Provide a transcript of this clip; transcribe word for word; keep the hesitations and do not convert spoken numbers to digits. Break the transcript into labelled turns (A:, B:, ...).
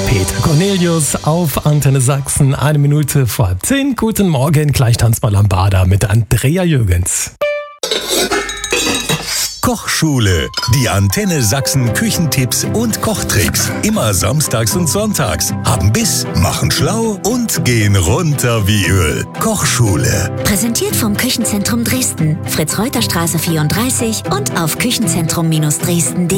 A: Peter Cornelius auf Antenne Sachsen, eine Minute vor halb zehn. Guten Morgen, gleich tanzt mal Lambada mit Andrea Jürgens.
B: Kochschule. Die Antenne Sachsen Küchentipps und Kochtricks. Immer samstags und sonntags. Haben Biss, machen schlau und gehen runter wie Öl. Kochschule.
C: Präsentiert vom Küchenzentrum Dresden. Fritz-Reuter-Straße vierunddreißig und auf küchenzentrum Dresden punkt de.